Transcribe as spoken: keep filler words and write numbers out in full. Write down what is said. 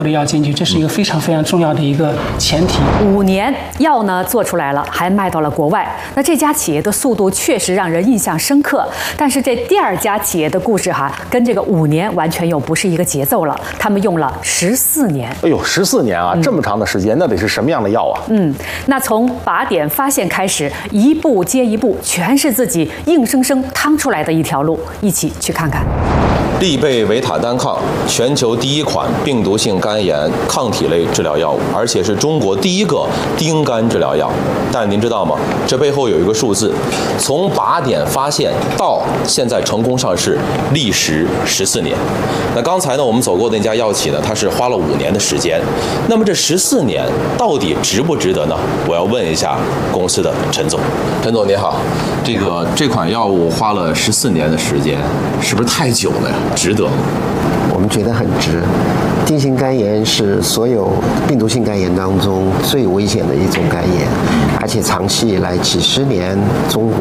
的药进去，这是一个非常非常重要的一个前提。 五年药呢做出来了，还卖到了国外。那这家企业的速度确实让人印象深刻。但是这第二家企业的故事哈，跟这个五年完全又不是一个节奏了。他们用了十四年。 哎呦，十四年啊，嗯、这么长的时间，那得是什么样的药啊？ 嗯，那从靶点发现开始，一步接一步，全是自己硬生生趟出来的一条路。一起去看看。 利贝维塔单抗，全球第一款病毒性肝炎抗体类治疗药物，而且是中国第一个丁肝治疗药。但您知道吗？这背后有一个数字，从靶点发现到现在成功上市，历时十四年。那刚才呢，我们走过的那家药企呢，它是花了五年的时间。那么这十四年到底值不值得呢？我要问一下公司的陈总。陈总您好，这个这款药物花了十四年的时间，是不是太久了呀？值得吗？ 我们觉得很值。丁型肝炎是所有病毒性肝炎当中最危险的一种肝炎，而且长期以来几十年中国